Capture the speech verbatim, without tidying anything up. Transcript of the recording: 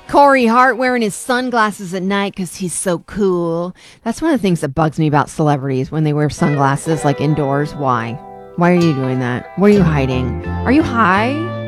Corey Hart wearing his sunglasses at night because he's so cool. That's one of the things that bugs me about celebrities when they wear sunglasses like indoors. Why? Why are you doing that? What are you hiding? Are you high?